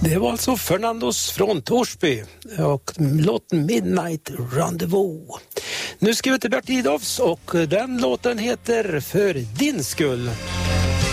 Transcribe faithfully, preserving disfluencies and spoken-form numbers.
Det var alltså Fernandos från Torsby och låten Midnight Rendezvous. Nu ska vi till Bert Idolfs och den låten heter För din skull.